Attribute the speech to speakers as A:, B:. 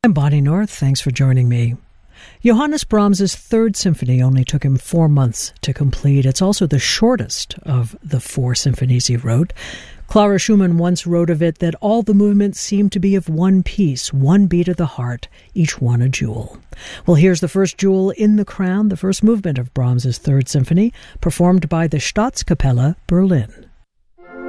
A: I'm Bonnie North. Thanks for joining me. Johannes Brahms' Third Symphony only took him 4 months to complete. It's also the shortest of the 4 symphonies he wrote. Clara Schumann once wrote of it that all the movements seem to be of one piece, one beat of the heart, each one a jewel. Well, here's the first jewel in the crown, the first movement of Brahms' Third Symphony, performed by the Staatskapelle Berlin.